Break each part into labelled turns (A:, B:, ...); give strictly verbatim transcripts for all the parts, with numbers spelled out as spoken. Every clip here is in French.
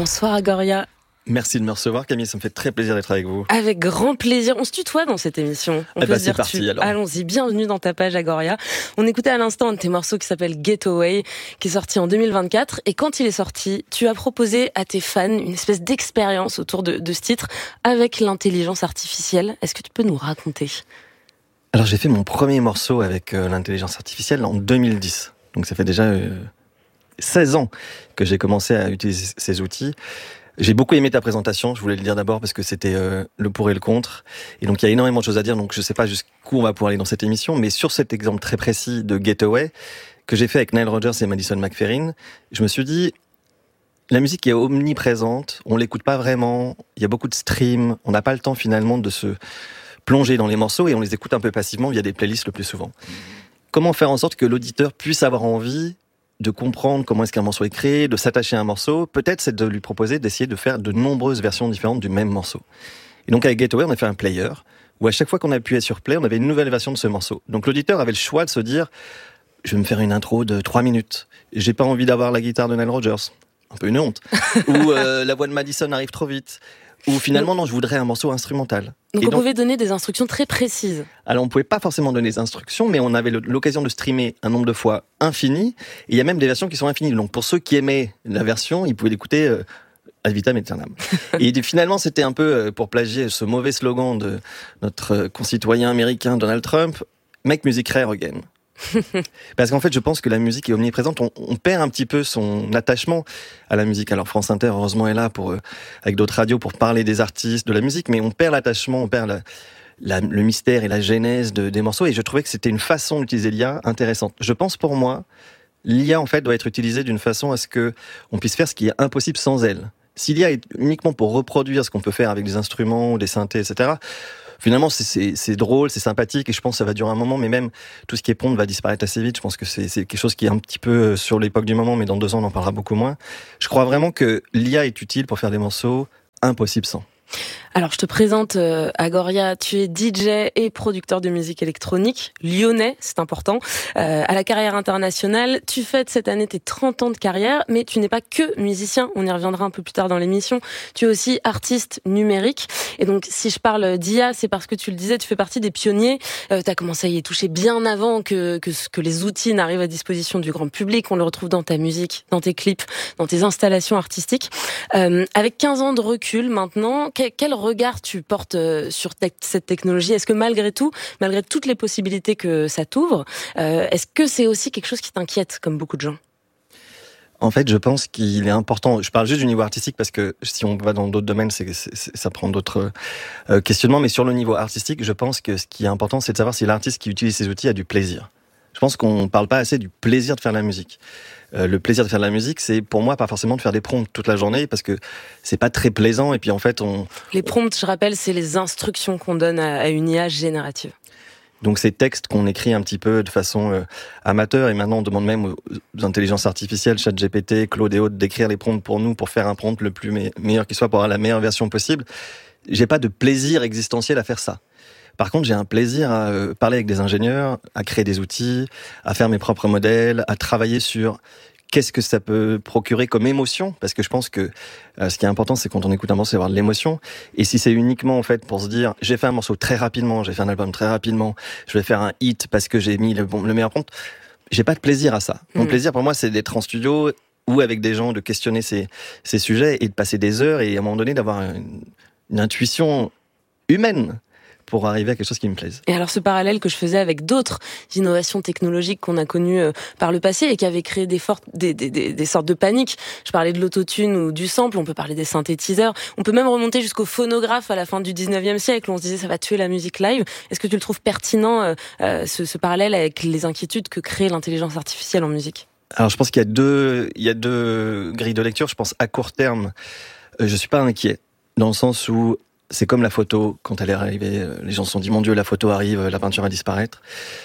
A: Bonsoir Agoria.
B: Merci de me recevoir Camille, ça me fait très plaisir d'être avec vous.
A: Avec grand plaisir, on se tutoie dans cette émission. On
B: eh
A: peut
B: bah,
A: se dire
B: c'est parti
A: tu...
B: alors.
A: Allons-y, bienvenue dans ta page Agoria. On écoutait à l'instant un de tes morceaux qui s'appelle Getaway, qui est sorti en deux mille vingt-quatre. Et quand il est sorti, tu as proposé à tes fans une espèce d'expérience autour de, de ce titre avec l'intelligence artificielle. Est-ce que tu peux nous raconter ?
B: Alors j'ai fait mon premier morceau avec euh, l'intelligence artificielle en deux mille dix. Donc ça fait déjà euh, seize ans que j'ai commencé à utiliser ces outils. J'ai beaucoup aimé ta présentation, je voulais le dire d'abord parce que c'était euh, le pour et le contre. Et donc il y a énormément de choses à dire, donc je sais pas jusqu'où on va pouvoir aller dans cette émission, mais sur cet exemple très précis de Getaway, que j'ai fait avec Nile Rodgers et Madison McFerrin, je me suis dit, la musique est omniprésente, on l'écoute pas vraiment, il y a beaucoup de streams, on n'a pas le temps finalement de se plonger dans les morceaux et on les écoute un peu passivement via des playlists le plus souvent. Comment faire en sorte que l'auditeur puisse avoir envie de comprendre comment est-ce qu'un morceau est créé, de s'attacher à un morceau, peut-être c'est de lui proposer d'essayer de faire de nombreuses versions différentes du même morceau. Et donc avec Getaway, on a fait un player, où à chaque fois qu'on appuyait sur play, on avait une nouvelle version de ce morceau. Donc l'auditeur avait le choix de se dire, je vais me faire une intro de trois minutes, j'ai pas envie d'avoir la guitare de Nile Rodgers, un peu une honte, ou euh, la voix de Madison arrive trop vite, ou finalement non, je voudrais un morceau instrumental.
A: Donc
B: et
A: on
B: donc,
A: pouvait donner des instructions très précises.
B: Alors on pouvait pas forcément donner des instructions, mais on avait l'occasion de streamer un nombre de fois infini, et il y a même des versions qui sont infinies. Donc pour ceux qui aimaient la version, ils pouvaient l'écouter euh, ad vitam aeternam. Et finalement c'était un peu, euh, pour plagier ce mauvais slogan de notre euh, concitoyen américain Donald Trump, « Make music rare again ». Parce qu'en fait, je pense que la musique est omniprésente. On, on perd un petit peu son attachement à la musique. Alors France Inter, heureusement, est là pour, euh, avec d'autres radios pour parler des artistes, de la musique, mais on perd l'attachement, on perd la, la, le mystère et la genèse de, des morceaux. Et je trouvais que c'était une façon d'utiliser l'I A intéressante. Je pense pour moi, l'I A en fait doit être utilisée d'une façon à ce que on puisse faire ce qui est impossible sans elle. Si l'I A est uniquement pour reproduire ce qu'on peut faire avec des instruments ou des synthés, et cetera. Finalement, c'est, c'est, c'est drôle, c'est sympathique, et je pense que ça va durer un moment, mais même tout ce qui est prompt va disparaître assez vite. Je pense que c'est, c'est quelque chose qui est un petit peu sur l'époque du moment, mais dans deux ans, on en parlera beaucoup moins. Je crois vraiment que l'I A est utile pour faire des morceaux impossibles sans.
A: Alors, je te présente euh, Agoria, tu es D J et producteur de musique électronique, lyonnais, c'est important, euh, à la carrière internationale. Tu fêtes cette année tes trente ans de carrière, mais tu n'es pas que musicien, on y reviendra un peu plus tard dans l'émission. Tu es aussi artiste numérique. Et donc, si je parle d'I A, c'est parce que tu le disais, tu fais partie des pionniers. Euh, tu as commencé à y toucher bien avant que, que, que les outils n'arrivent à disposition du grand public. On le retrouve dans ta musique, dans tes clips, dans tes installations artistiques. Euh, avec quinze ans de recul maintenant, quel, quel regard tu portes sur te- cette technologie ? Est-ce que malgré tout, malgré toutes les possibilités que ça t'ouvre, euh, est-ce que c'est aussi quelque chose qui t'inquiète, comme beaucoup de gens ?
B: En fait, je pense qu'il est important, je parle juste du niveau artistique parce que si on va dans d'autres domaines, c'est, c'est, c'est, ça prend d'autres euh, questionnements, mais sur le niveau artistique, je pense que ce qui est important, c'est de savoir si l'artiste qui utilise ces outils a du plaisir. Je pense qu'on ne parle pas assez du plaisir de faire de la musique. Euh, le plaisir de faire de la musique, c'est pour moi pas forcément de faire des prompts toute la journée parce que c'est pas très plaisant et puis en fait on...
A: Les prompts, je rappelle, c'est les instructions qu'on donne à, à une I A générative.
B: Donc ces textes qu'on écrit un petit peu de façon euh, amateur et maintenant on demande même aux, aux intelligences artificielles, ChatGPT, Claude et autres d'écrire les prompts pour nous pour faire un prompt le plus me- meilleur qui soit pour avoir la meilleure version possible. J'ai pas de plaisir existentiel à faire ça. Par contre, j'ai un plaisir à euh, parler avec des ingénieurs, à créer des outils, à faire mes propres modèles, à travailler sur qu'est-ce que ça peut procurer comme émotion, parce que je pense que euh, ce qui est important, c'est quand on écoute un morceau, c'est avoir de l'émotion. Et si c'est uniquement en fait pour se dire, j'ai fait un morceau très rapidement, j'ai fait un album très rapidement, je vais faire un hit parce que j'ai mis le, bon, le meilleur prompt, j'ai pas de plaisir à ça. Mon mmh. plaisir pour moi, c'est d'être en studio ou avec des gens, de questionner ces, ces sujets et de passer des heures et à un moment donné d'avoir une, une intuition humaine pour arriver à quelque chose qui me plaise.
A: Et alors ce parallèle que je faisais avec d'autres innovations technologiques qu'on a connues euh, par le passé et qui avaient créé des, fortes, des, des, des, des sortes de paniques, je parlais de l'autotune ou du sample, on peut parler des synthétiseurs, on peut même remonter jusqu'au phonographe à la fin du dix-neuvième siècle, où on se disait ça va tuer la musique live. Est-ce que tu le trouves pertinent, euh, euh, ce, ce parallèle avec les inquiétudes que crée l'intelligence artificielle en musique ?
B: Alors je pense qu'il y a deux, il y a deux grilles de lecture. Je pense à court terme, euh, je suis pas inquiet, dans le sens où c'est comme la photo, quand elle est arrivée, les gens se sont dit, mon Dieu, la photo arrive, la peinture va disparaître.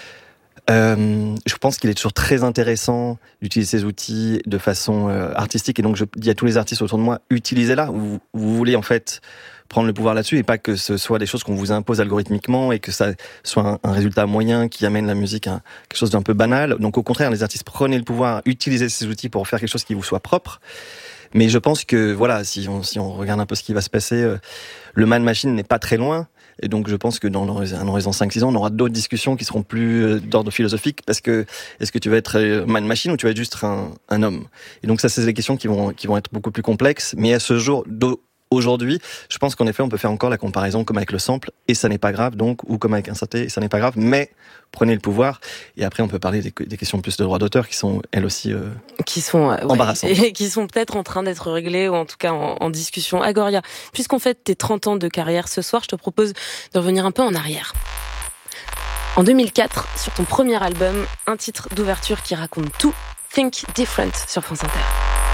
B: Euh, je pense qu'il est toujours très intéressant d'utiliser ces outils de façon euh, artistique, et donc je dis à tous les artistes autour de moi, utilisez-la, vous, vous voulez en fait prendre le pouvoir là-dessus, et pas que ce soit des choses qu'on vous impose algorithmiquement, et que ça soit un, un résultat moyen qui amène la musique à quelque chose d'un peu banal. Donc au contraire, les artistes, prenez le pouvoir, utilisez ces outils pour faire quelque chose qui vous soit propre. Mais je pense que, voilà, si on, si on regarde un peu ce qui va se passer, euh, le Man Machine n'est pas très loin. Et donc, je pense que dans un horizon cinq six ans, on aura d'autres discussions qui seront plus euh, d'ordre philosophique, parce que est-ce que tu vas être euh, Man Machine ou tu vas être juste un, un homme? Et donc, ça, c'est des questions qui vont, qui vont être beaucoup plus complexes. Mais à ce jour, aujourd'hui, je pense qu'en effet, on peut faire encore la comparaison comme avec le sample, et ça n'est pas grave, donc, ou comme avec un synthé, et ça n'est pas grave, mais prenez le pouvoir. Et après, on peut parler des, des questions plus de droit d'auteur qui sont, elles aussi, euh,
A: qui sont euh, ouais,
B: embarrassantes.
A: Et qui sont peut-être en train d'être réglées, ou en tout cas en, en discussion. Agoria, puisqu'on fête tes trente ans de carrière ce soir, je te propose de revenir un peu en arrière. En deux mille quatre, sur ton premier album, un titre d'ouverture qui raconte tout, Think Different, sur France Inter.